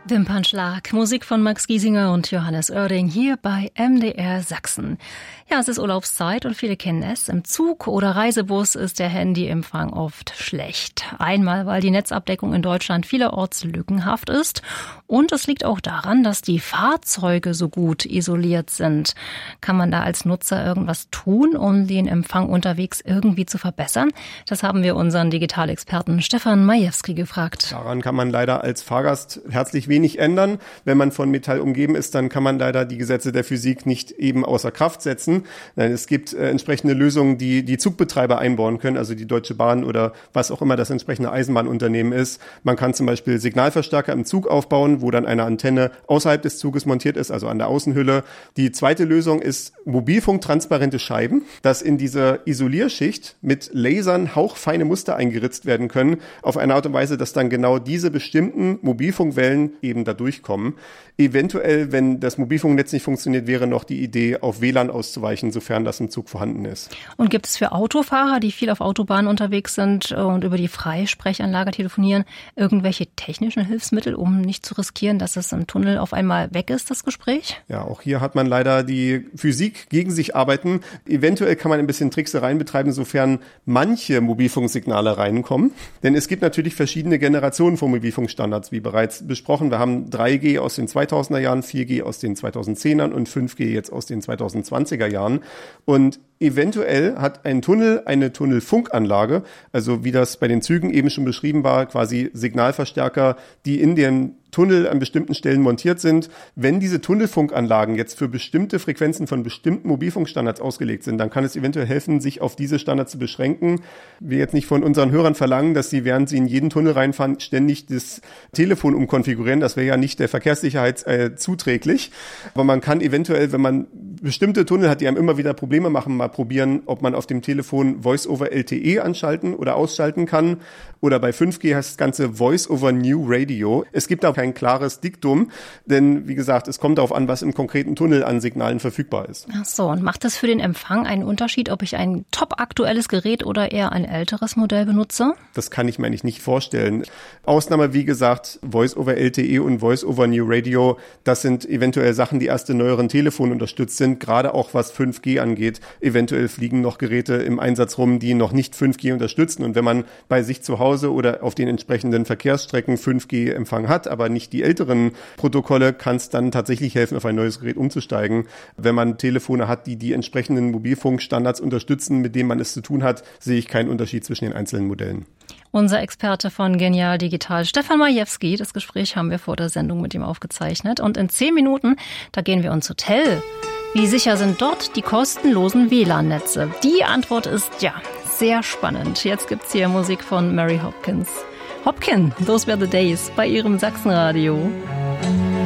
Wimpernschlag, Musik von Max Giesinger und Johannes Oerding hier bei MDR Sachsen. Ja, es ist Urlaubszeit und viele kennen es. Im Zug oder Reisebus ist der Handyempfang oft schlecht. Einmal, weil die Netzabdeckung in Deutschland vielerorts lückenhaft ist. Und es liegt auch daran, dass die Fahrzeuge so gut isoliert sind. Kann man da als Nutzer irgendwas tun, um den Empfang unterwegs irgendwie zu verbessern? Das haben wir unseren Digitalexperten Stefan Majewski gefragt. Daran kann man leider als Fahrgast herzlich wenig ändern. Wenn man von Metall umgeben ist, dann kann man leider die Gesetze der Physik nicht eben außer Kraft setzen. Nein, es gibt entsprechende Lösungen, die die Zugbetreiber einbauen können, also die Deutsche Bahn oder was auch immer das entsprechende Eisenbahnunternehmen ist. Man kann zum Beispiel Signalverstärker im Zug aufbauen, wo dann eine Antenne außerhalb des Zuges montiert ist, also an der Außenhülle. Die zweite Lösung ist mobilfunktransparente Scheiben, dass in dieser Isolierschicht mit Lasern hauchfeine Muster eingeritzt werden können, auf eine Art und Weise, dass dann genau diese bestimmten Mobilfunkwellen eben da durchkommen. Eventuell, wenn das Mobilfunknetz nicht funktioniert, wäre noch die Idee, auf WLAN auszuweichen, sofern das im Zug vorhanden ist. Und gibt es für Autofahrer, die viel auf Autobahnen unterwegs sind und über die Freisprechanlage telefonieren, irgendwelche technischen Hilfsmittel, um nicht zu riskieren, dass es im Tunnel auf einmal weg ist, das Gespräch? Ja, auch hier hat man leider die Physik gegen sich arbeiten. Eventuell kann man ein bisschen Tricksereien betreiben, sofern manche Mobilfunksignale reinkommen. Denn es gibt natürlich verschiedene Generationen von Mobilfunkstandards, wie bereits besprochen. Wir haben 3G aus den 2000er Jahren, 4G aus den 2010ern und 5G jetzt aus den 2020er Jahren. Und eventuell hat ein Tunnel eine Tunnelfunkanlage, also wie das bei den Zügen eben schon beschrieben war, quasi Signalverstärker, die in den Tunnel an bestimmten Stellen montiert sind. Wenn diese Tunnelfunkanlagen jetzt für bestimmte Frequenzen von bestimmten Mobilfunkstandards ausgelegt sind, dann kann es eventuell helfen, sich auf diese Standards zu beschränken. Wir jetzt nicht von unseren Hörern verlangen, dass sie, während sie in jeden Tunnel reinfahren, ständig das Telefon umkonfigurieren. Das wäre ja nicht der Verkehrssicherheit zuträglich. Aber man kann eventuell, wenn man bestimmte Tunnel hat, die einem immer wieder Probleme machen, mal probieren, ob man auf dem Telefon Voice-over LTE anschalten oder ausschalten kann. Oder bei 5G heißt das Ganze Voice-over New Radio. Es gibt da kein klares Diktum, denn wie gesagt, es kommt darauf an, was im konkreten Tunnel an Signalen verfügbar ist. Ach so, und macht es für den Empfang einen Unterschied, ob ich ein top-aktuelles Gerät oder eher ein älteres Modell benutze? Das kann ich mir eigentlich nicht vorstellen. Ausnahme, wie gesagt, Voice-over LTE und Voice-over New Radio, das sind eventuell Sachen, die erst in neueren Telefonen unterstützt sind, gerade auch was 5G angeht. Eventuell fliegen noch Geräte im Einsatz rum, die noch nicht 5G unterstützen. Und wenn man bei sich zu Hause oder auf den entsprechenden Verkehrsstrecken 5G-Empfang hat, aber nicht die älteren Protokolle, kann es dann tatsächlich helfen, auf ein neues Gerät umzusteigen. Wenn man Telefone hat, die die entsprechenden Mobilfunkstandards unterstützen, mit denen man es zu tun hat, sehe ich keinen Unterschied zwischen den einzelnen Modellen. Unser Experte von Genial Digital, Stefan Majewski. Das Gespräch haben wir vor der Sendung mit ihm aufgezeichnet. Und in 10 Minuten, da gehen wir ins Hotel. Wie sicher sind dort die kostenlosen WLAN-Netze? Die Antwort ist ja, sehr spannend. Jetzt gibt's hier Musik von Mary Hopkins. Hopkin, Those Were the Days bei ihrem Sachsenradio.